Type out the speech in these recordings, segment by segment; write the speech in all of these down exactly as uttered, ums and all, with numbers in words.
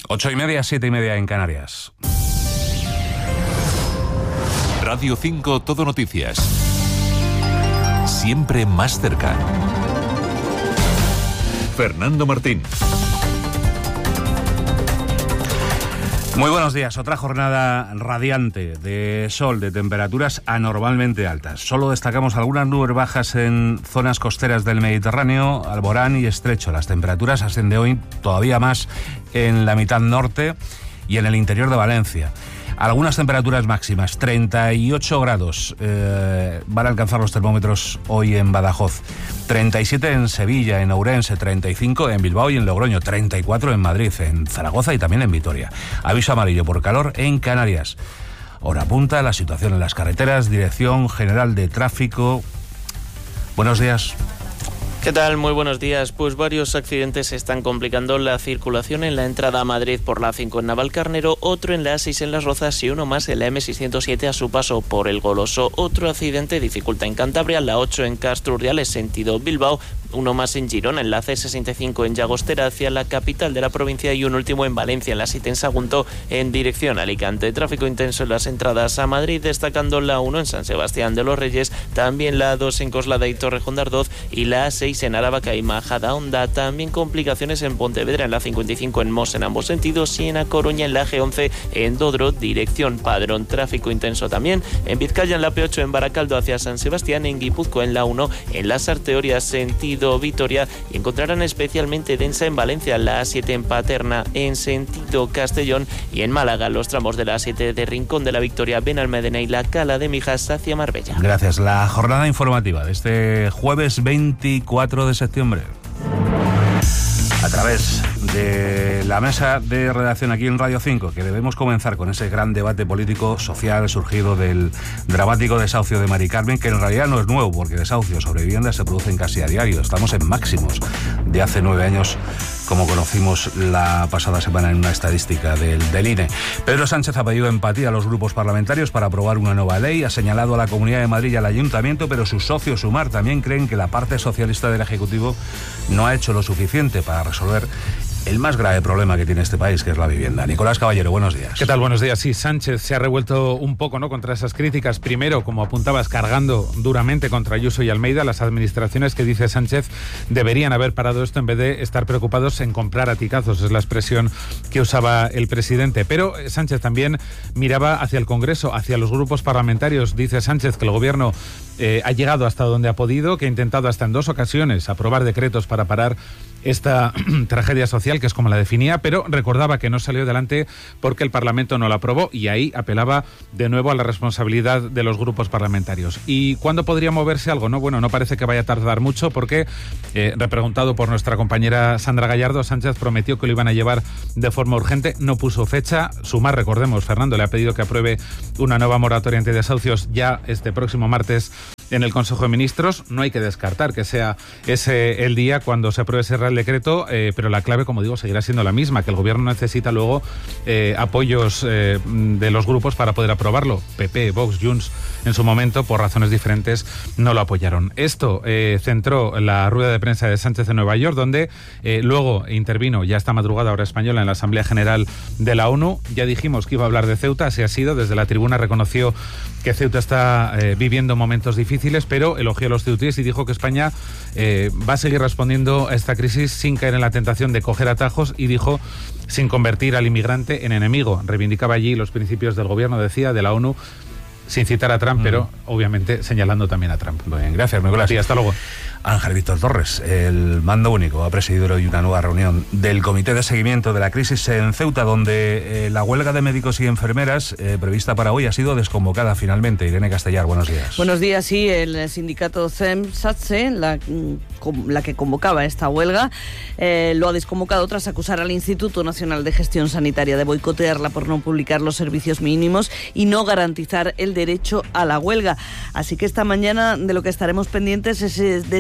Ocho y media, siete y media en Canarias. Radio cinco Todo Noticias. Siempre más cerca. Fernando Martín. Muy buenos días. Otra jornada radiante de sol, de temperaturas anormalmente altas. Solo destacamos algunas nubes bajas en zonas costeras del Mediterráneo, Alborán y Estrecho. Las temperaturas ascienden hoy todavía más en la mitad norte y en el interior de Valencia. Algunas temperaturas máximas, treinta y ocho grados eh, van a alcanzar los termómetros hoy en Badajoz, treinta y siete en Sevilla, en Ourense, treinta y cinco en Bilbao y en Logroño, treinta y cuatro en Madrid, en Zaragoza y también en Vitoria. Aviso amarillo por calor en Canarias. Hora punta, la situación en las carreteras, Dirección General de Tráfico. Buenos días. ¿Qué tal? Muy buenos días. Pues varios accidentes están complicando la circulación en la entrada a Madrid por la A cinco en Navalcarnero, otro en la A seis en Las Rozas y uno más en la eme seiscientos siete a su paso por El Goloso. Otro accidente dificulta en Cantabria, la ocho en Castro Urdiales, sentido Bilbao, uno más en Girón, en la ce sesenta y cinco en Llagostera hacia la capital de la provincia y un último en Valencia, en la siete en Sagunto en dirección a Alicante. Tráfico intenso en las entradas a Madrid, destacando la uno en San Sebastián de los Reyes, también la dos en Coslada y Torrejón de Ardoz y la A seis en Aravaca y Majadahonda. También complicaciones en Pontevedra en la cincuenta y cinco en Mos en ambos sentidos y en A Coruña en la ge once en Dodro, dirección Padrón. Tráfico intenso también en Vizcaya en la pe ocho en Baracaldo hacia San Sebastián, en Guipúzcoa en la uno en las Arteorias sentido Vitoria y encontrarán especialmente densa en Valencia, la A siete en Paterna en sentido Castellón y en Málaga los tramos de la A siete de Rincón de la Victoria, Benalmádena y la Cala de Mijas hacia Marbella. Gracias. La jornada informativa de este jueves veinticuatro de septiembre. A través de la mesa de redacción aquí en Radio cinco, que debemos comenzar con ese gran debate político social surgido del dramático desahucio de Mari Carmen, que en realidad no es nuevo, porque desahucios sobre viviendas se producen casi a diario. Estamos en máximos de hace nueve años, como conocimos la pasada semana en una estadística del, del I N E. Pedro Sánchez ha pedido empatía a los grupos parlamentarios para aprobar una nueva ley, ha señalado a la Comunidad de Madrid y al Ayuntamiento, pero sus socios Sumar también creen que la parte socialista del Ejecutivo no ha hecho lo suficiente para resolver el más grave problema que tiene este país, que es la vivienda. Nicolás Caballero, buenos días. ¿Qué tal? Buenos días. Sí, Sánchez se ha revuelto un poco, ¿no?, contra esas críticas. Primero, como apuntabas, cargando duramente contra Ayuso y Almeida, las administraciones que, dice Sánchez, deberían haber parado esto en vez de estar preocupados en comprar aticazos. Es la expresión que usaba el presidente. Pero Sánchez también miraba hacia el Congreso, hacia los grupos parlamentarios. Dice Sánchez que el gobierno eh, ha llegado hasta donde ha podido, que ha intentado hasta en dos ocasiones aprobar decretos para parar esta tragedia social, que es como la definía, pero recordaba que no salió adelante porque el Parlamento no la aprobó, y ahí apelaba de nuevo a la responsabilidad de los grupos parlamentarios. ¿Y cuándo podría moverse algo? No, bueno, no parece que vaya a tardar mucho porque, eh, repreguntado por nuestra compañera Sandra Gallardo, Sánchez prometió que lo iban a llevar de forma urgente, no puso fecha. Sumar, recordemos, Fernando, le ha pedido que apruebe una nueva moratoria ante desahucios ya este próximo martes en el Consejo de Ministros. No hay que descartar que sea ese el día cuando se apruebe ese Real Decreto, eh, pero la clave, como digo, seguirá siendo la misma, que el Gobierno necesita luego eh, apoyos eh, de los grupos para poder aprobarlo. P P, Vox, Junts, en su momento, por razones diferentes, no lo apoyaron. Esto eh, centró la rueda de prensa de Sánchez en Nueva York, donde eh, luego intervino ya esta madrugada hora española en la Asamblea General de la ONU. Ya dijimos que iba a hablar de Ceuta, así ha sido. Desde la tribuna reconoció que Ceuta está eh, viviendo momentos difíciles, pero elogió a los ceutíes y dijo que España eh, va a seguir respondiendo a esta crisis sin caer en la tentación de coger atajos, y dijo sin convertir al inmigrante en enemigo. Reivindicaba allí los principios del gobierno, decía, de la ONU, sin citar a Trump, mm. pero obviamente señalando también a Trump. Bien, gracias, Nicolás. Sí, hasta luego. Ángel Víctor Torres, el mando único, ha presidido hoy una nueva reunión del Comité de Seguimiento de la Crisis en Ceuta, donde eh, la huelga de médicos y enfermeras eh, prevista para hoy ha sido desconvocada finalmente. Irene Castellar, buenos días. Buenos días, sí. El sindicato CEMSATSE, la, la que convocaba esta huelga, eh, lo ha desconvocado tras acusar al Instituto Nacional de Gestión Sanitaria de boicotearla por no publicar los servicios mínimos y no garantizar el derecho a la huelga. Así que esta mañana de lo que estaremos pendientes es de esa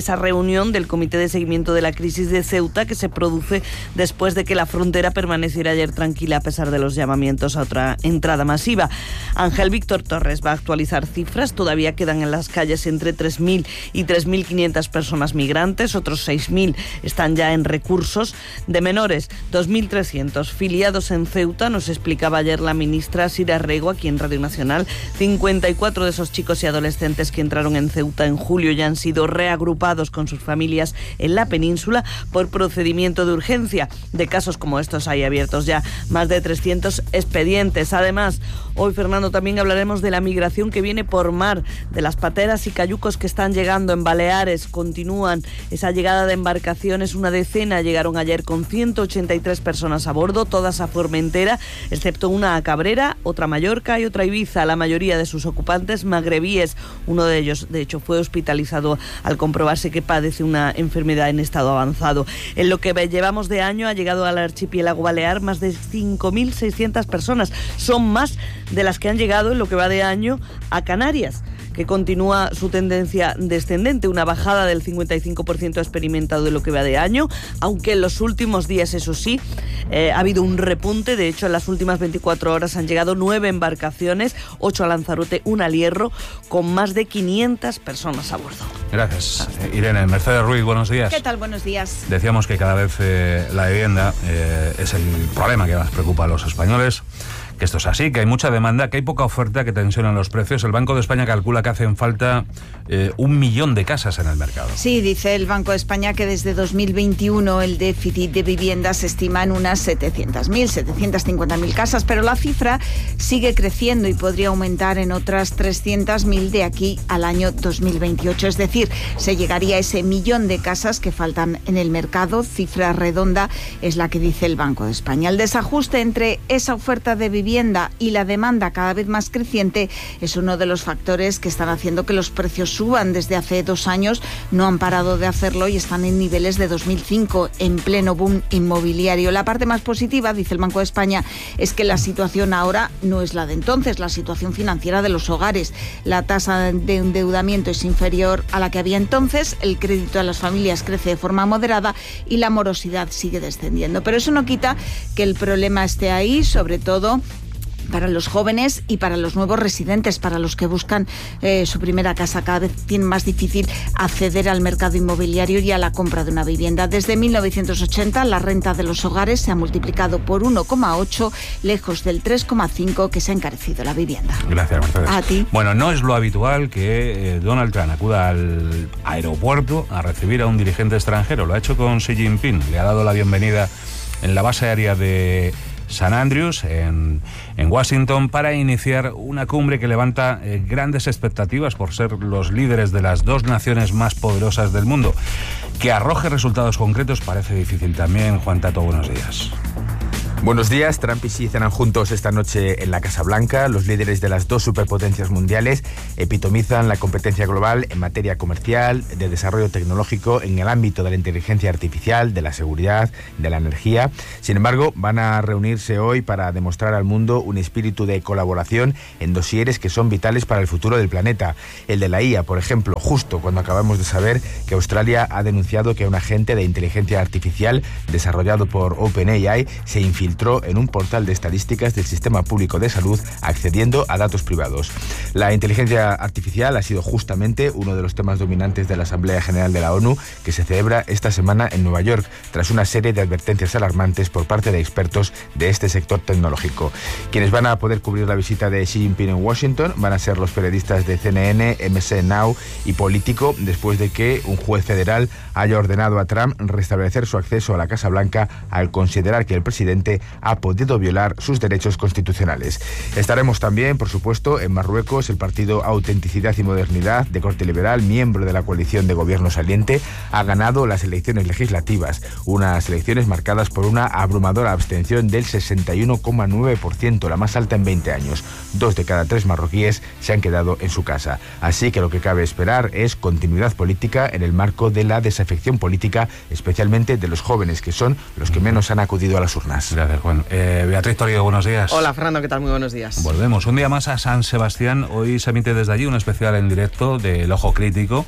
esa reunión del Comité de Seguimiento de la Crisis de Ceuta, que se produce después de que la frontera permaneciera ayer tranquila a pesar de los llamamientos a otra entrada masiva. Ángel Víctor Torres va a actualizar cifras. Todavía quedan en las calles entre tres mil y tres mil quinientas personas migrantes, otros seis mil están ya en recursos. De menores, dos mil trescientos filiados en Ceuta, nos explicaba ayer la ministra Sira Rego aquí en Radio Nacional. cincuenta y cuatro de esos chicos y adolescentes que entraron en Ceuta en julio ya han sido reagrupados con sus familias en la península por procedimiento de urgencia. De casos como estos hay abiertos ya más de trescientos expedientes. Además, hoy, Fernando, también hablaremos de la migración que viene por mar, de las pateras y cayucos que están llegando en Baleares. Continúan esa llegada de embarcaciones, una decena llegaron ayer con ciento ochenta y tres personas a bordo, todas a Formentera, excepto una a Cabrera, otra a Mallorca y otra a Ibiza. La mayoría de sus ocupantes magrebíes. Uno de ellos, de hecho, fue hospitalizado al comprobarse que padece una enfermedad en estado avanzado. En lo que llevamos de año ha llegado al archipiélago balear más de cinco mil seiscientas personas. Son más de las que han llegado en lo que va de año a Canarias, que continúa su tendencia descendente, una bajada del cincuenta y cinco por ciento experimentado de lo que va de año, aunque en los últimos días, eso sí, eh, ha habido un repunte. De hecho, en las últimas veinticuatro horas han llegado nueve embarcaciones, ocho a Lanzarote, una al Hierro, con más de quinientas personas a bordo. Gracias. Eh, Irene. Mercedes Ruiz, buenos días. ¿Qué tal? Buenos días. Decíamos que cada vez eh, la vivienda eh, es el problema que más preocupa a los españoles. Que esto es así, que hay mucha demanda, que hay poca oferta, que tensionan los precios. El Banco de España calcula que hacen falta eh, un millón de casas en el mercado. Sí, dice el Banco de España que desde dos mil veintiuno el déficit de viviendas se estima en unas setecientas mil, setecientas cincuenta mil casas, pero la cifra sigue creciendo y podría aumentar en otras trescientas mil de aquí al año dos mil veintiocho. Es decir, se llegaría a ese millón de casas que faltan en el mercado. Cifra redonda es la que dice el Banco de España. El desajuste entre esa oferta de vivienda y la demanda cada vez más creciente es uno de los factores que están haciendo que los precios suban. Desde hace dos años no han parado de hacerlo y están en niveles de dos mil cinco, en pleno boom inmobiliario. La parte más positiva, dice el Banco de España, es que la situación ahora no es la de entonces, la situación financiera de los hogares. La tasa de endeudamiento es inferior a la que había entonces, el crédito a las familias crece de forma moderada y la morosidad sigue descendiendo. Pero eso no quita que el problema esté ahí, sobre todo para los jóvenes y para los nuevos residentes, para los que buscan eh, su primera casa. Cada vez tienen más difícil acceder al mercado inmobiliario y a la compra de una vivienda. Desde mil novecientos ochenta la renta de los hogares se ha multiplicado por uno coma ocho, lejos del tres coma cinco que se ha encarecido la vivienda. Gracias, Mercedes. A ti. Bueno, no es lo habitual que eh, Donald Trump acuda al aeropuerto a recibir a un dirigente extranjero. Lo ha hecho con Xi Jinping. Le ha dado la bienvenida en la base aérea de San Andrews, en, en Washington, para iniciar una cumbre que levanta eh, grandes expectativas por ser los líderes de las dos naciones más poderosas del mundo. Que arroje resultados concretos parece difícil también. Juan Tato, buenos días. Buenos días. Trump y Xi cenan juntos esta noche en la Casa Blanca. Los líderes de las dos superpotencias mundiales epitomizan la competencia global en materia comercial, de desarrollo tecnológico, en el ámbito de la inteligencia artificial, de la seguridad, de la energía. Sin embargo, van a reunirse hoy para demostrar al mundo un espíritu de colaboración en dosieres que son vitales para el futuro del planeta. El de la I A, por ejemplo, justo cuando acabamos de saber que Australia ha denunciado que un agente de inteligencia artificial desarrollado por OpenAI se infiltró en un portal de estadísticas del Sistema Público de Salud, accediendo a datos privados. La inteligencia artificial ha sido justamente uno de los temas dominantes de la Asamblea General de la ONU, que se celebra esta semana en Nueva York, tras una serie de advertencias alarmantes por parte de expertos de este sector tecnológico. Quienes van a poder cubrir la visita de Xi Jinping en Washington van a ser los periodistas de C N N, M S Now y Político, después de que un juez federal haya ordenado a Trump restablecer su acceso a la Casa Blanca al considerar que el presidente ha podido violar sus derechos constitucionales. Estaremos también, por supuesto, en Marruecos. El partido Autenticidad y Modernidad, de corte liberal, miembro de la coalición de gobierno saliente, ha ganado las elecciones legislativas, unas elecciones marcadas por una abrumadora abstención del sesenta y uno coma nueve por ciento, la más alta en veinte años. Dos de cada tres marroquíes se han quedado en su casa. Así que lo que cabe esperar es continuidad política en el marco de la desafección política, especialmente de los jóvenes, que son los que menos han acudido a las urnas. Gracias, Juan. Eh, Beatriz Torío, buenos días. Hola, Fernando, ¿qué tal? Muy buenos días. Volvemos un día más a San Sebastián. Hoy se emite desde allí un especial en directo de El Ojo Crítico,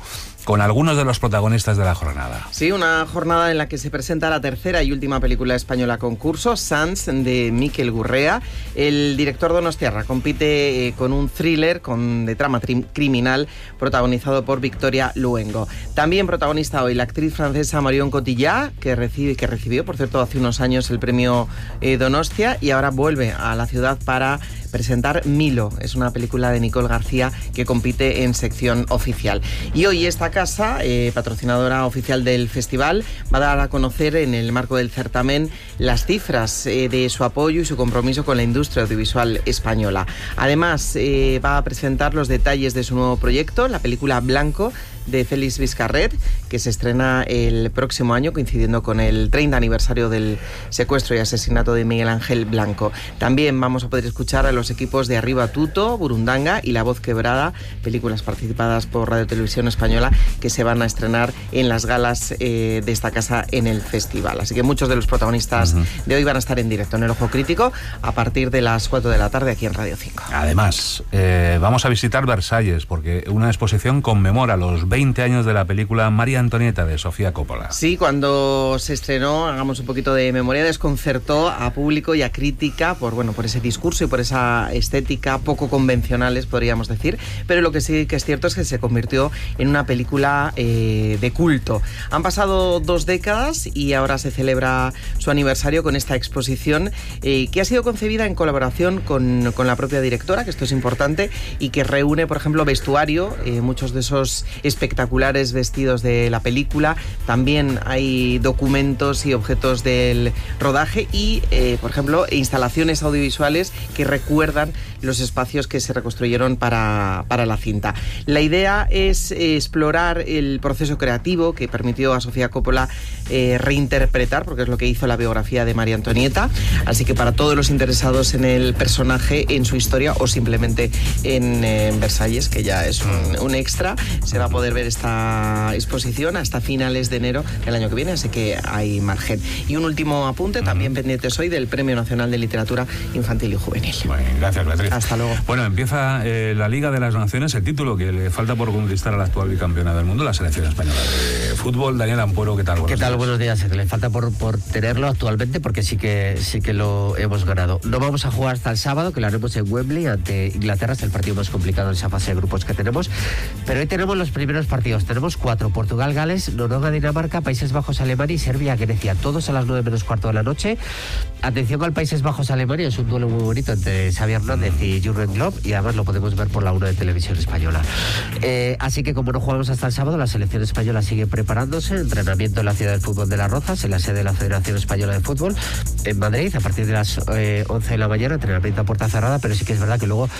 con algunos de los protagonistas de la jornada. Sí, una jornada en la que se presenta la tercera y última película española concurso, Sans, de Mikel Gurrea. El director donostiarra compite eh, con un thriller con, de trama tri- criminal protagonizado por Victoria Luengo. También protagonista hoy la actriz francesa Marion Cotillard, que, recibe, que recibió, por cierto, hace unos años el premio eh, Donostia y ahora vuelve a la ciudad para presentar Milo. Es una película de Nicole García que compite en sección oficial. Y hoy esta casa, eh, patrocinadora oficial del festival, va a dar a conocer en el marco del certamen las cifras eh, de su apoyo y su compromiso con la industria audiovisual española. Además, eh, va a presentar los detalles de su nuevo proyecto, la película Blanco, de Félix Vizcarret, que se estrena el próximo año, coincidiendo con el treinta aniversario del secuestro y asesinato de Miguel Ángel Blanco. También vamos a poder escuchar a los equipos de Arriba Tuto, Burundanga y La Voz Quebrada, películas participadas por Radio Televisión Española, que se van a estrenar en las galas eh, de esta casa en el festival. Así que muchos de los protagonistas uh-huh. de hoy van a estar en directo en El Ojo Crítico a partir de las cuatro de la tarde aquí en Radio cinco. Además, eh, vamos a visitar Versalles, porque una exposición conmemora los veinte años de la película María Antonieta de Sofía Coppola. Sí, cuando se estrenó, hagamos un poquito de memoria, desconcertó a público y a crítica por, bueno, por ese discurso y por esa estética poco convencionales, podríamos decir, pero lo que sí que es cierto es que se convirtió en una película eh, de culto. Han pasado dos décadas y ahora se celebra su aniversario con esta exposición eh, que ha sido concebida en colaboración con, con la propia directora, que esto es importante, y que reúne, por ejemplo, vestuario, eh, muchos de esos espectaculares vestidos de la película. También hay documentos y objetos del rodaje y, eh, por ejemplo, instalaciones audiovisuales que recuerdan los espacios que se reconstruyeron para, para la cinta. La idea es eh, explorar el proceso creativo que permitió a Sofía Coppola eh, reinterpretar, porque es lo que hizo la biografía de María Antonieta. Así que para todos los interesados en el personaje, en su historia o simplemente en, eh, en Versalles, que ya es un, un extra, se va a poder ver esta exposición hasta finales de enero del año que viene, así que hay margen. Y un último apunte, también pendientes hoy del Premio Nacional de Literatura Infantil y Juvenil. Bueno, gracias, Beatriz. Hasta luego. Bueno, empieza eh, la Liga de las Naciones, el título que le falta por conquistar a la actual bicampeona del mundo, la selección española de fútbol. Daniel Ampuero, ¿qué tal? Buenos ¿Qué tal? días. Buenos días. Le falta por, por tenerlo actualmente, porque sí que sí que lo hemos ganado. No vamos a jugar hasta el sábado, que lo haremos en Wembley ante Inglaterra, es el partido más complicado en esa fase de grupos que tenemos, pero hoy tenemos los primeros partidos. Tenemos cuatro: Portugal, Gales, Noruega, Dinamarca, Países Bajos, Alemania y Serbia, Grecia, todos a las nueve menos cuarto de la noche. Atención al Países Bajos, Alemania, es un duelo muy bonito entre Xavi Hernández y Jürgen Klopp, y además lo podemos ver por la una de Televisión Española. Eh, así que como no jugamos hasta el sábado, la selección española sigue preparándose, entrenamiento en la Ciudad del Fútbol de Las Rozas, en la sede de la Federación Española de Fútbol, en Madrid, a partir de las eh, once de la mañana, entrenamiento a puerta cerrada, pero sí que es verdad que luego,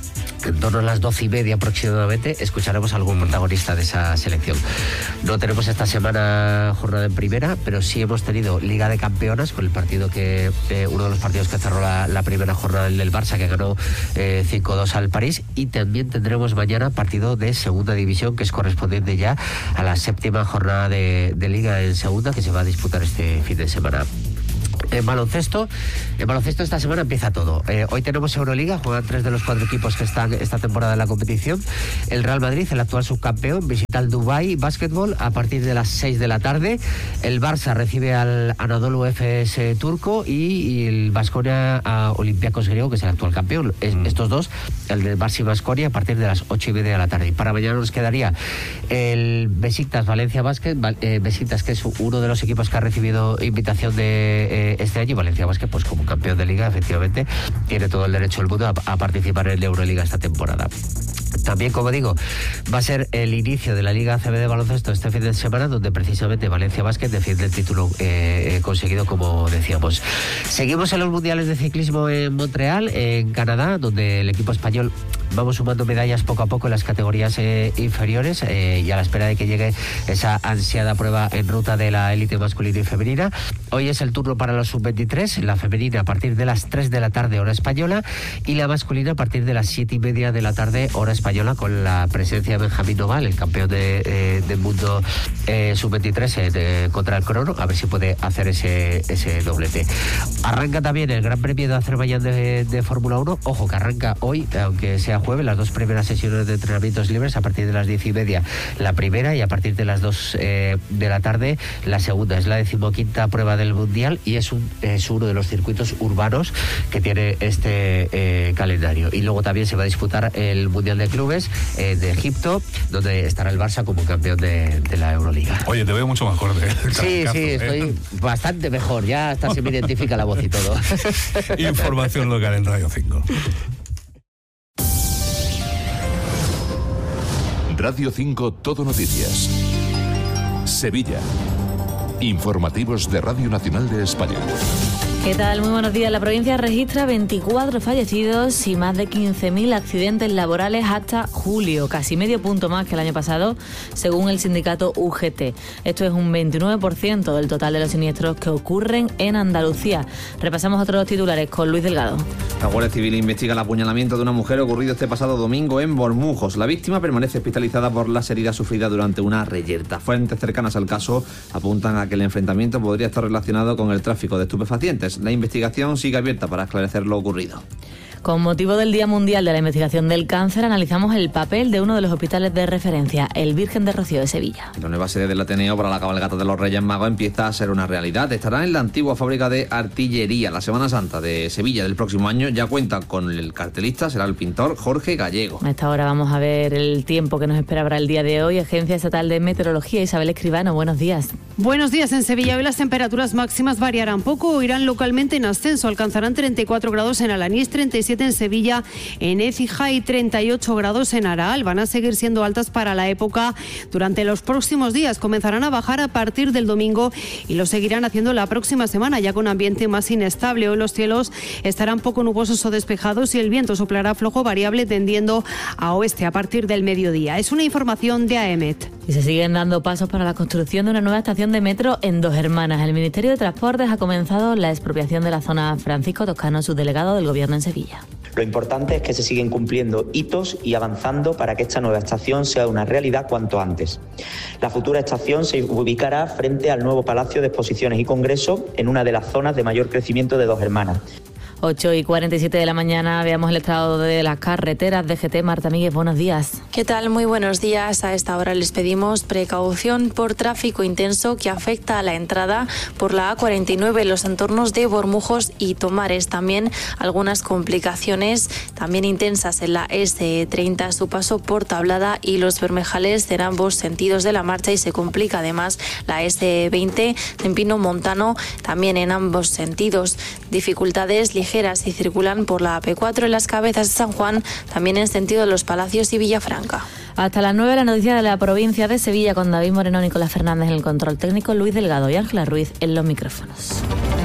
en torno a las doce y media aproximadamente, escucharemos a algún protagonista de esa selección. No tenemos esta semana jornada en primera, pero sí hemos tenido Liga de Campeonas con el partido que, eh, uno de los partidos que cerró la, la primera jornada del Barça, que ganó eh, cinco dos al París, y también tendremos mañana partido de Segunda División, que es correspondiente ya a la séptima jornada de, de Liga en Segunda, que se va a disputar este fin de semana. En baloncesto, en baloncesto esta semana empieza todo. Eh, hoy tenemos Euroliga, juegan tres de los cuatro equipos que están esta temporada en la competición. El Real Madrid, el actual subcampeón, visita el Dubai Basketball a partir de las seis de la tarde. El Barça recibe al Anadolu F S turco y, y el Baskonia a Olympiacos griego, que es el actual campeón. Es, estos dos, el del Barça y Baskonia, a partir de las ocho y media de la tarde. Y para mañana nos quedaría el Besiktas Valencia Basket, eh, Besiktas, que es uno de los equipos que ha recibido invitación de eh, este año. Valencia Basket, pues como campeón de liga, efectivamente tiene todo el derecho del mundo a, a participar en la Euroliga esta temporada. También, como digo, va a ser el inicio de la Liga A C B de baloncesto este fin de semana, donde precisamente Valencia Basket defiende el título eh, conseguido, como decíamos. Seguimos en los mundiales de ciclismo en Montreal, en Canadá, donde el equipo español vamos sumando medallas poco a poco en las categorías eh, inferiores eh, y a la espera de que llegue esa ansiada prueba en ruta de la élite masculina y femenina. Hoy es el turno para los sub veintitrés, la femenina a partir de las tres de la tarde hora española y la masculina a partir de las siete y media de la tarde hora española, con la presencia de Benjamín Noval, el campeón de, eh, del mundo eh, sub veintitrés eh, de, contra el crono, a ver si puede hacer ese, ese doblete. Arranca también el Gran Premio de Azerbaiyán de, de Fórmula uno, ojo que arranca hoy, aunque sea jueves, las dos primeras sesiones de entrenamientos libres a partir de las diez y media la primera y a partir de las dos eh, de la tarde la segunda. Es la decimoquinta prueba del Mundial y es, un, es uno de los circuitos urbanos que tiene este eh, calendario. Y luego también se va a disputar el Mundial de Clubes eh, de Egipto, donde estará el Barça como campeón de, de la Euroliga. Oye, te veo mucho mejor. De sí, sí, ¿eh? Estoy bastante mejor. Ya hasta se me identifica la voz y todo. Información local en Radio cinco. Radio cinco Todo Noticias. Sevilla. Informativos de Radio Nacional de España. ¿Qué tal? Muy buenos días. La provincia registra veinticuatro fallecidos y más de quince mil accidentes laborales hasta julio, casi medio punto más que el año pasado, según el sindicato U G T. Esto es un veintinueve por ciento del total de los siniestros que ocurren en Andalucía. Repasamos otros titulares con Luis Delgado. La Guardia Civil investiga el apuñalamiento de una mujer ocurrido este pasado domingo en Bormujos. La víctima permanece hospitalizada por las heridas sufridas durante una reyerta. Fuentes cercanas al caso apuntan a que el enfrentamiento podría estar relacionado con el tráfico de estupefacientes. La investigación sigue abierta para esclarecer lo ocurrido. Con motivo del Día Mundial de la Investigación del Cáncer, analizamos el papel de uno de los hospitales de referencia, el Virgen de Rocío de Sevilla. La nueva sede del Ateneo para la cabalgata de los Reyes Magos empieza a ser una realidad. Estará en la antigua fábrica de artillería. La Semana Santa de Sevilla del próximo año ya cuenta con el cartelista, será el pintor Jorge Gallego. A esta hora vamos a ver el tiempo que nos espera para el día de hoy. Agencia Estatal de Meteorología, Isabel Escribano, buenos días. Buenos días. En Sevilla hoy las temperaturas máximas variarán poco o irán localmente en ascenso. Alcanzarán treinta y cuatro grados en Alanís, treinta y siete en Sevilla, en Écija y treinta y ocho grados en Araal. Van a seguir siendo altas para la época durante los próximos días. Comenzarán a bajar a partir del domingo y lo seguirán haciendo la próxima semana, ya con ambiente más inestable. Hoy los cielos estarán poco nubosos o despejados y el viento soplará flojo variable tendiendo a oeste a partir del mediodía. Es una información de AEMET. Y se siguen dando pasos para la construcción de una nueva estación de metro en Dos Hermanas. El Ministerio de Transportes ha comenzado la expropiación de la zona. Francisco Toscano, subdelegado del Gobierno en Sevilla. Lo importante es que se siguen cumpliendo hitos y avanzando para que esta nueva estación sea una realidad cuanto antes. La futura estación se ubicará frente al nuevo Palacio de Exposiciones y Congreso en una de las zonas de mayor crecimiento de Dos Hermanas. ocho y cuarenta y siete de la mañana, veamos el estado de las carreteras. D G T, Marta Míguez, buenos días. ¿Qué tal? Muy buenos días. A esta hora les pedimos precaución por tráfico intenso que afecta a la entrada por la A cuarenta y nueve en los entornos de Bormujos y Tomares. También algunas complicaciones también intensas en la S treinta a su paso por Tablada y Los Bermejales en ambos sentidos de la marcha, y se complica además la S veinte en Pino Montano también en ambos sentidos. Dificultades ligeras y circulan por la A P cuatro en las Cabezas de San Juan, también en sentido de Los Palacios y Villafranca. Hasta las nueve la noticia de la provincia de Sevilla con David Moreno, Nicolás Fernández en el control técnico, Luis Delgado y Ángela Ruiz en los micrófonos.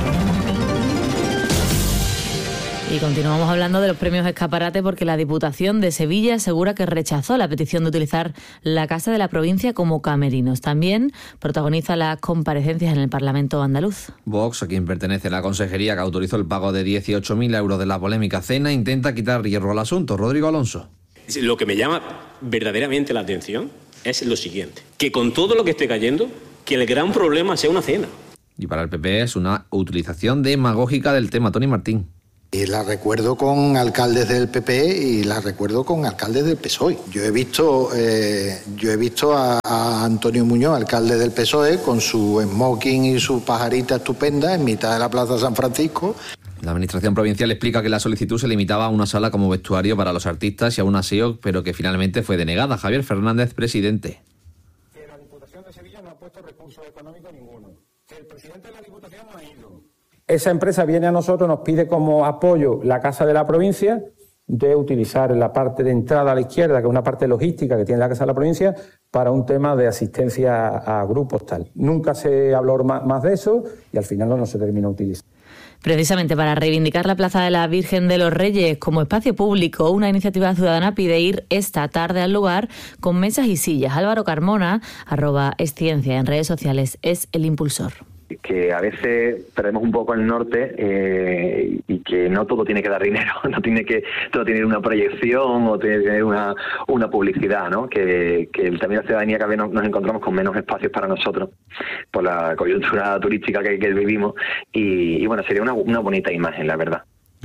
Y continuamos hablando de los premios Escaparate porque la Diputación de Sevilla asegura que rechazó la petición de utilizar la Casa de la Provincia como camerinos. También protagoniza las comparecencias en el Parlamento andaluz. Vox, a quien pertenece la consejería que autorizó el pago de dieciocho mil euros de la polémica cena, intenta quitar hierro al asunto. Rodrigo Alonso. Lo que me llama verdaderamente la atención es lo siguiente, que con todo lo que esté cayendo, que el gran problema sea una cena. Y para el P P es una utilización demagógica del tema. Tony Martín. Y la recuerdo con alcaldes del P P y la recuerdo con alcaldes del P S O E. Yo he visto, eh, yo he visto a, a Antonio Muñoz, alcalde del P S O E, con su smoking y su pajarita estupenda en mitad de la Plaza San Francisco. La Administración Provincial explica que la solicitud se limitaba a una sala como vestuario para los artistas y a un aseo, pero que finalmente fue denegada. Javier Fernández, presidente. Que la Diputación de Sevilla no ha puesto recursos económicos ninguno. Que el presidente de la Diputación no ha ido. Esa empresa viene a nosotros, nos pide como apoyo la Casa de la Provincia, de utilizar la parte de entrada a la izquierda, que es una parte logística que tiene la Casa de la Provincia, para un tema de asistencia a grupos tal. Nunca se habló más de eso y al final no, no se terminó utilizando. Precisamente para reivindicar la Plaza de la Virgen de los Reyes como espacio público, una iniciativa ciudadana pide ir esta tarde al lugar con mesas y sillas. Álvaro Carmona, arroba Esciencia en redes sociales, es el impulsor. Que a veces perdemos un poco el norte eh, y que no todo tiene que dar dinero, no tiene que todo tener una proyección o tiene que tener una, una publicidad, ¿no? Que, que también la ciudadanía cada vez nos, nos encontramos con menos espacios para nosotros por la coyuntura turística que, que vivimos y, y bueno, sería una, una bonita imagen, la verdad.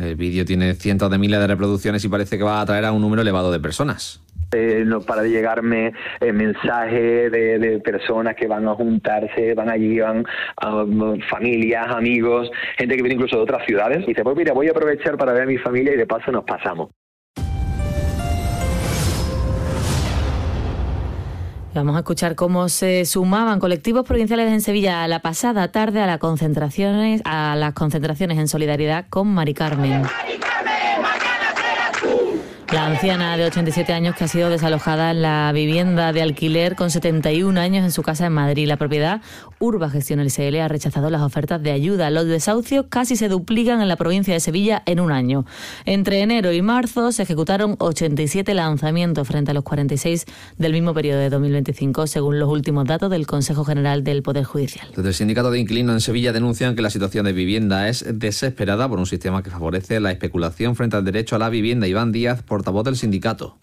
El vídeo tiene cientos de miles de reproducciones y parece que va a atraer a un número elevado de personas. Eh, no para de llegarme eh, mensajes de, de personas que van a juntarse, van allí, van a, familias, amigos, gente que viene incluso de otras ciudades. Y dice, pues mira, voy a aprovechar para ver a mi familia y de paso nos pasamos. Vamos a escuchar cómo se sumaban colectivos provinciales en Sevilla la pasada tarde a las concentraciones, a las concentraciones en solidaridad con Mari Carmen. La anciana de ochenta y siete años que ha sido desalojada en la vivienda de alquiler con setenta y un años en su casa en Madrid. La propiedad, Urba Gestión L S L, ha rechazado las ofertas de ayuda. Los desahucios casi se duplican en la provincia de Sevilla en un año. Entre enero y marzo se ejecutaron ochenta y siete lanzamientos frente a los cuarenta y seis del mismo periodo de dos mil veinticinco, según los últimos datos del Consejo General del Poder Judicial. Desde el Sindicato de Inquilinos en Sevilla denuncian que la situación de vivienda es desesperada por un sistema que favorece la especulación frente al derecho a la vivienda. Iván Díaz, portavoz del sindicato.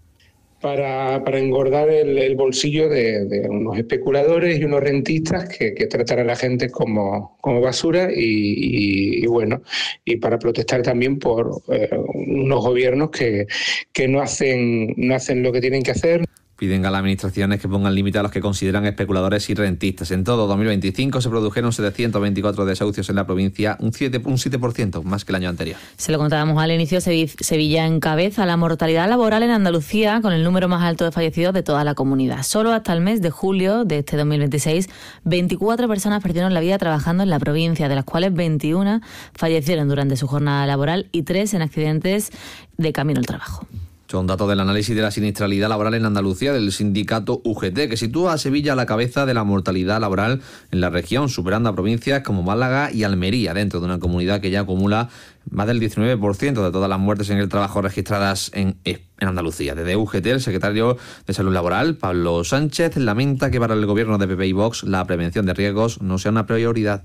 Para, para engordar el, el bolsillo de, de unos especuladores y unos rentistas que, que tratan a la gente como, como basura y, y, y bueno, y para protestar también por eh, unos gobiernos que, que no hacen, no hacen lo que tienen que hacer. Piden a las administraciones que pongan límite a los que consideran especuladores y rentistas. En todo dos mil veinticinco se produjeron setecientos veinticuatro desahucios en la provincia, un siete por ciento más que el año anterior. Se lo contábamos al inicio, Sevilla encabeza la mortalidad laboral en Andalucía con el número más alto de fallecidos de toda la comunidad. Solo hasta el mes de julio de este dos mil veintiséis, veinticuatro personas perdieron la vida trabajando en la provincia, de las cuales veintiuna fallecieron durante su jornada laboral y tres en accidentes de camino al trabajo. Son datos del análisis de la siniestralidad laboral en Andalucía del sindicato U G T, que sitúa a Sevilla a la cabeza de la mortalidad laboral en la región, superando a provincias como Málaga y Almería, dentro de una comunidad que ya acumula más del diecinueve por ciento de todas las muertes en el trabajo registradas en, en Andalucía. Desde U G T, el secretario de Salud Laboral, Pablo Sánchez, lamenta que para el gobierno de P P y Vox la prevención de riesgos no sea una prioridad.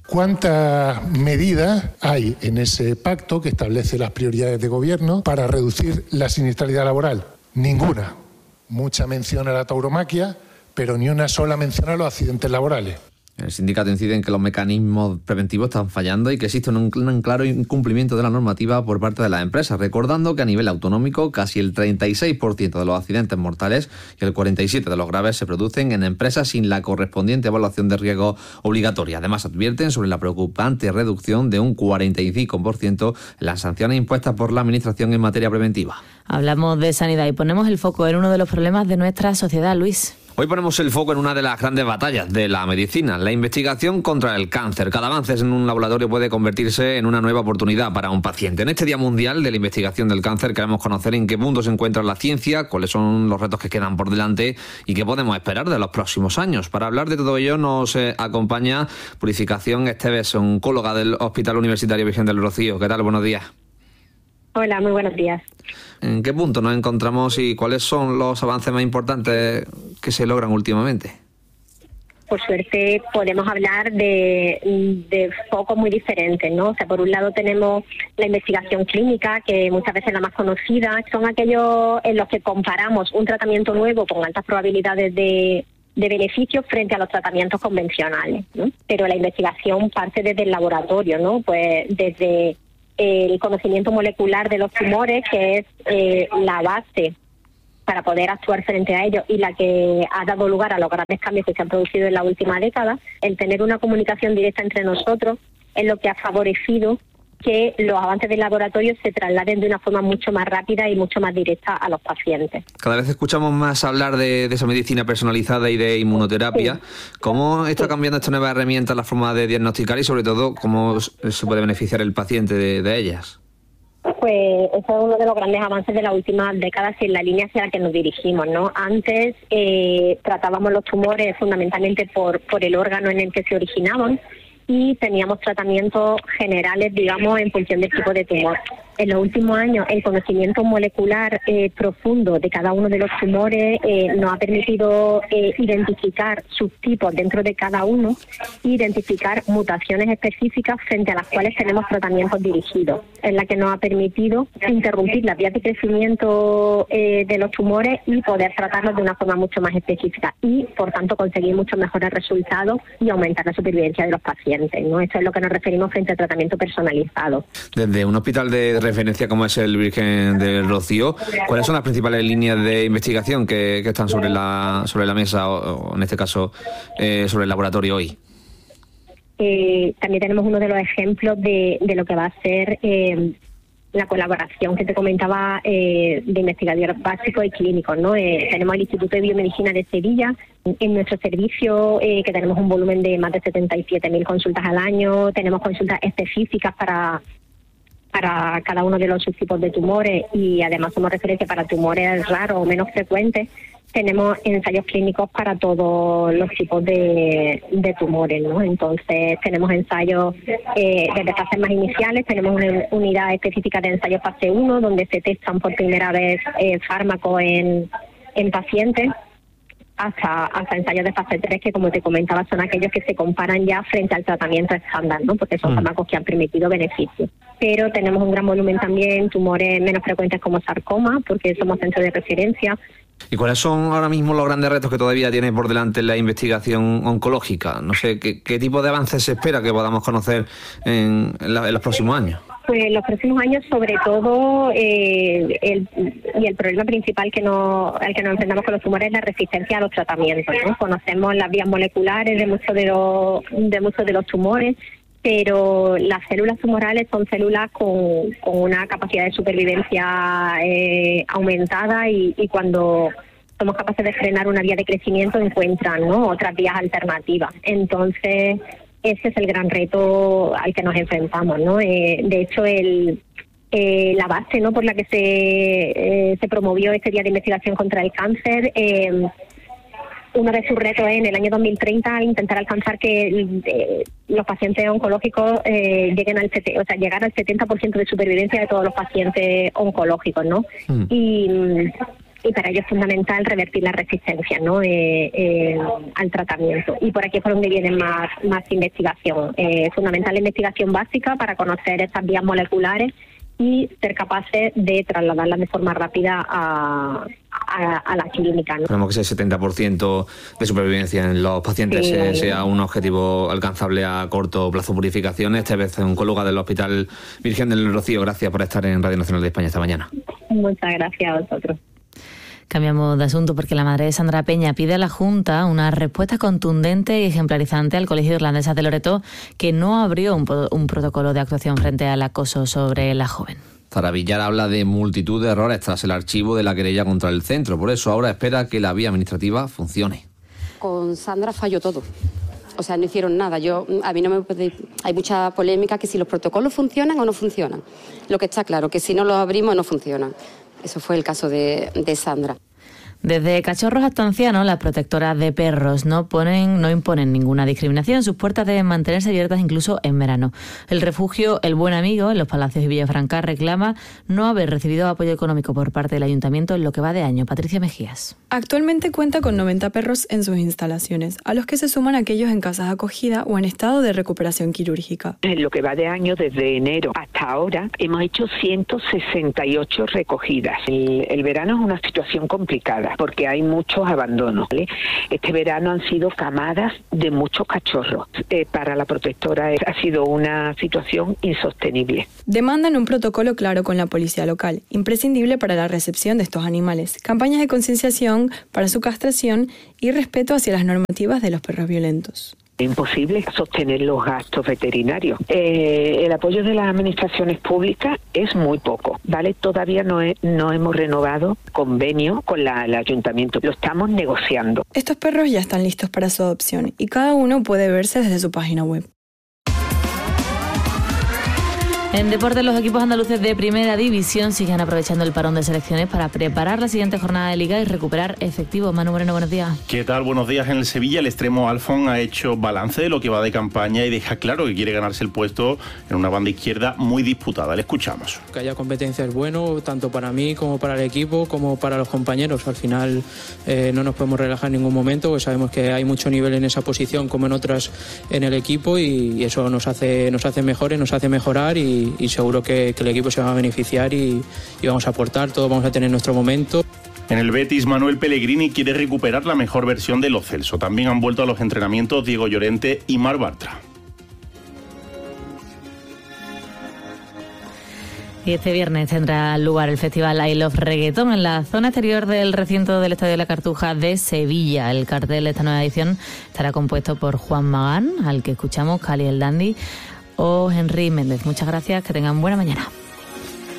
¿Cuántas medidas hay en ese pacto que establece las prioridades de gobierno para reducir la siniestralidad laboral? Ninguna. Mucha mención a la tauromaquia, pero ni una sola mención a los accidentes laborales. El sindicato incide en que los mecanismos preventivos están fallando y que existe un, un claro incumplimiento de la normativa por parte de las empresas, recordando que a nivel autonómico casi el treinta y seis por ciento de los accidentes mortales y el cuarenta y siete por ciento de los graves se producen en empresas sin la correspondiente evaluación de riesgo obligatoria. Además, advierten sobre la preocupante reducción de un cuarenta y cinco por ciento en las sanciones impuestas por la Administración en materia preventiva. Hablamos de sanidad y ponemos el foco en uno de los problemas de nuestra sociedad, Luis. Hoy ponemos el foco en una de las grandes batallas de la medicina, la investigación contra el cáncer. Cada avance en un laboratorio puede convertirse en una nueva oportunidad para un paciente. En este Día Mundial de la Investigación del Cáncer queremos conocer en qué punto se encuentra la ciencia, cuáles son los retos que quedan por delante y qué podemos esperar de los próximos años. Para hablar de todo ello nos eh, acompaña Purificación Esteves, oncóloga del Hospital Universitario Virgen del Rocío. ¿Qué tal? Buenos días. Hola, muy buenos días. ¿En qué punto nos encontramos y cuáles son los avances más importantes que se logran últimamente? Por suerte podemos hablar de, de focos muy diferentes, ¿no? O sea, por un lado tenemos la investigación clínica, que muchas veces es la más conocida. Son aquellos en los que comparamos un tratamiento nuevo con altas probabilidades de, de beneficios frente a los tratamientos convencionales, ¿no? Pero la investigación parte desde el laboratorio, ¿no? Pues desde el conocimiento molecular de los tumores, que es eh, la base para poder actuar frente a ellos y la que ha dado lugar a los grandes cambios que se han producido en la última década. El tener una comunicación directa entre nosotros es lo que ha favorecido que los avances del laboratorio se trasladen de una forma mucho más rápida y mucho más directa a los pacientes. Cada vez escuchamos más hablar de, de esa medicina personalizada y de inmunoterapia. Sí. ¿Cómo está cambiando esta nueva herramienta la forma de diagnosticar y, sobre todo, cómo se puede beneficiar el paciente de, de ellas? Pues eso es uno de los grandes avances de las últimas décadas y en la línea hacia la que nos dirigimos, ¿no? Antes eh, tratábamos los tumores fundamentalmente por, por el órgano en el que se originaban y teníamos tratamientos generales, digamos, en función del tipo de tumor. en los últimos años el conocimiento molecular eh, profundo de cada uno de los tumores eh, nos ha permitido eh, identificar subtipos dentro de cada uno e identificar mutaciones específicas frente a las cuales tenemos tratamientos dirigidos, en la que nos ha permitido interrumpir las vías de crecimiento eh, de los tumores y poder tratarlos de una forma mucho más específica y, por tanto, conseguir muchos mejores resultados y aumentar la supervivencia de los pacientes, ¿no? Esto es lo que nos referimos frente al tratamiento personalizado. Desde un hospital de referencia como es el Virgen del Rocío, ¿cuáles son las principales líneas de investigación que, que están sobre la sobre la mesa o, o en este caso eh, sobre el laboratorio hoy? Eh, también tenemos uno de los ejemplos de, de lo que va a ser eh, la colaboración que te comentaba eh, de investigadores básicos y clínicos, ¿no? Eh, tenemos el Instituto de Biomedicina de Sevilla. En nuestro servicio, eh, que tenemos un volumen de más de setenta y siete mil consultas al año, tenemos consultas específicas para para cada uno de los subtipos de tumores y además somos referencia para tumores raros o menos frecuentes. Tenemos ensayos clínicos para todos los tipos de, de tumores, ¿no? Entonces tenemos ensayos eh, desde fases más iniciales, tenemos una unidad específica de ensayos fase uno donde se testan por primera vez eh, fármacos en, en pacientes, hasta, hasta ensayos de fase tres, que como te comentaba son aquellos que se comparan ya frente al tratamiento estándar, ¿no? Porque son fármacos que han permitido beneficios. Pero tenemos un gran volumen también, tumores menos frecuentes como sarcoma, porque somos centro de referencia. ¿Y cuáles son ahora mismo los grandes retos que todavía tiene por delante la investigación oncológica? No sé, ¿qué, qué tipo de avances se espera que podamos conocer en, en, la, en los próximos años? Pues en los próximos años, sobre todo, eh, el, y el problema principal que no, al que nos enfrentamos con los tumores es la resistencia a los tratamientos, ¿no? Conocemos las vías moleculares de muchos de los, de muchos de los tumores, pero las células tumorales son células con, con una capacidad de supervivencia eh, aumentada y, y cuando somos capaces de frenar una vía de crecimiento encuentran, ¿no?, otras vías alternativas. Entonces, ese es el gran reto al que nos enfrentamos, ¿no? Eh, de hecho, el, eh, la base, ¿no?, por la que se, eh, se promovió este Día de Investigación contra el Cáncer, eh, uno de sus retos es en el año dos mil treinta intentar alcanzar que eh, los pacientes oncológicos eh, lleguen al o sea, llegar al setenta por ciento de supervivencia de todos los pacientes oncológicos, ¿no? Mm. Y, y para ello es fundamental revertir la resistencia, ¿no?, eh, eh, al tratamiento. Y por aquí es por donde viene más, más investigación. Eh, fundamental la investigación básica para conocer estas vías moleculares y ser capaces de trasladarlas de forma rápida a, a, a la clínica, ¿no? Esperemos que ese setenta por ciento de supervivencia en los pacientes sí, sea, sea un objetivo alcanzable a corto plazo. Purificación, esta vez oncóloga del Hospital Virgen del Rocío. Gracias por estar en Radio Nacional de España esta mañana. Muchas gracias a vosotros. Cambiamos de asunto porque la madre de Sandra Peña pide a la Junta una respuesta contundente y ejemplarizante al Colegio de Irlandesas de Loreto, que no abrió un, un protocolo de actuación frente al acoso sobre la joven. Zara Villar habla de multitud de errores tras el archivo de la querella contra el centro. Por eso ahora espera que la vía administrativa funcione. Con Sandra falló todo. O sea, no hicieron nada. Yo, a mí no me puede... Hay mucha polémica que si los protocolos funcionan o no funcionan. Lo que está claro, que si no los abrimos no funcionan. Eso fue el caso de, de Sandra. Desde cachorros hasta ancianos, las protectoras de perros no ponen, no imponen ninguna discriminación. Sus puertas deben mantenerse abiertas incluso en verano. El refugio El Buen Amigo, en los Palacios de Villafranca, reclama no haber recibido apoyo económico por parte del ayuntamiento en lo que va de año. Patricia Mejías. Actualmente cuenta con noventa perros en sus instalaciones, a los que se suman aquellos en casas de acogida o en estado de recuperación quirúrgica. En lo que va de año, desde enero hasta ahora, hemos hecho ciento sesenta y ocho recogidas. El, el verano es una situación complicada, porque hay muchos abandonos, ¿vale? Este verano han sido camadas de muchos cachorros. Eh, para la protectora ha sido una situación insostenible. Demandan un protocolo claro con la policía local, imprescindible para la recepción de estos animales, campañas de concienciación para su castración y respeto hacia las normativas de los perros violentos. Es imposible sostener los gastos veterinarios. Eh, el apoyo de las administraciones públicas es muy poco, ¿vale? Todavía no, he, no hemos renovado convenio con la, el ayuntamiento, lo estamos negociando. Estos perros ya están listos para su adopción y cada uno puede verse desde su página web. En deportes, los equipos andaluces de Primera División siguen aprovechando el parón de selecciones para preparar la siguiente jornada de Liga y recuperar efectivo. Manu Moreno, buenos días. ¿Qué tal? Buenos días. En el Sevilla, el extremo Alfon ha hecho balance de lo que va de campaña y deja claro que quiere ganarse el puesto en una banda izquierda muy disputada. Le escuchamos. Que haya competencia es bueno, tanto para mí como para el equipo, como para los compañeros. Al final eh, no nos podemos relajar en ningún momento, porque sabemos que hay mucho nivel en esa posición como en otras en el equipo, y, y eso nos hace, nos hace mejores, nos hace mejorar y y seguro que, que el equipo se va a beneficiar y, y vamos a aportar, todos vamos a tener nuestro momento. En el Betis, Manuel Pellegrini quiere recuperar la mejor versión de Lo Celso. También han vuelto a los entrenamientos Diego Llorente y Marc Bartra. Y este viernes tendrá lugar el festival I Love Reggaeton en la zona exterior del recinto del Estadio de la Cartuja de Sevilla. El cartel de esta nueva edición estará compuesto por Juan Magán, al que escuchamos, Cali el Dandy, o Henry Méndez. Muchas gracias, que tengan buena mañana.